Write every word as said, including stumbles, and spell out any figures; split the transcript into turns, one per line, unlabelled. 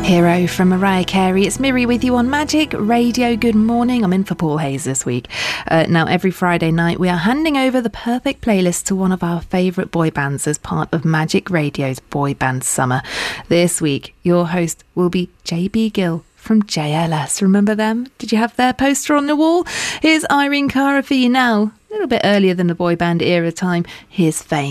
Hero from Mariah Carey. It's Miri with you on Magic Radio. Good morning. I'm in for Paul Hayes this week. Uh, now, every Friday night, we are handing over the perfect playlist to one of our favourite boy bands as part of Magic Radio's Boy Band Summer. This week, your host will be J B Gill from J L S. Remember them? Did you have their poster on the wall? Here's Irene Cara for you now. A little bit earlier than the boy band era time. Here's Fame.